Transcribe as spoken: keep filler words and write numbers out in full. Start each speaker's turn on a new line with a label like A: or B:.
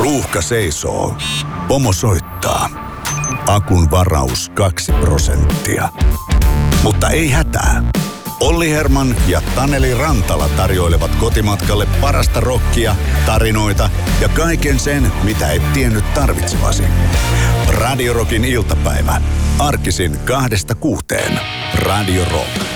A: Ruuhka seisoo. Pomo soittaa. Akun varaus kaksi prosenttia. Mutta ei hätää. Olli Herman ja Taneli Rantala tarjoilevat kotimatkalle parasta rockia, tarinoita ja kaiken sen, mitä et tiennyt tarvitsevasi. Radio Rockin iltapäivä. Arkisin kahdesta kuuteen. Radio Rock.